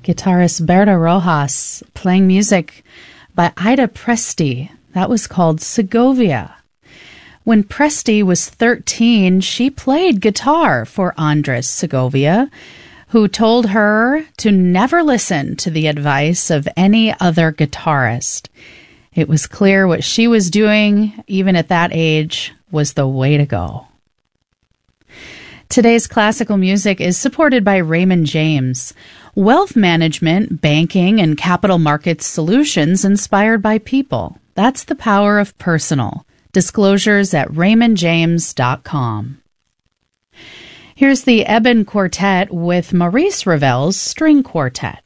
guitarist Berta Rojas playing music by Ida Presti. That was called Segovia. When Presti was 13, she played guitar for Andres Segovia, who told her to never listen to the advice of any other guitarist. It was clear what she was doing, even at that age, was the way to go. Today's classical music is supported by Raymond James. Wealth management, banking, and capital markets solutions inspired by people. That's the power of personal. Disclosures at raymondjames.com. Here's the Eben Quartet with Maurice Ravel's String Quartet.